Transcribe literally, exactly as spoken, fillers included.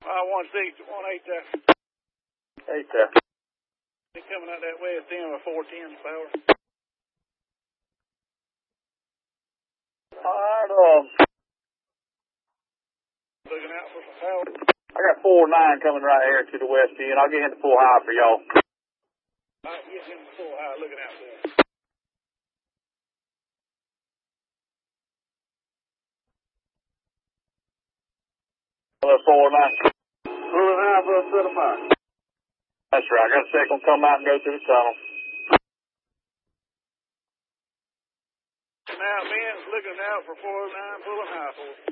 Uh, one six, one eight there. Eight there. They coming out that west end with four ten power. Alright, um, Looking out for some power. I got four nine coming right here to the west end. I'll get into full high for y'all. Alright, get him full high, looking out for him. Hello, four nine. Full high for a set of fire. That's right. I got a second one come out and go through the tunnel. Now, men's looking out for four nine, pulling high for us.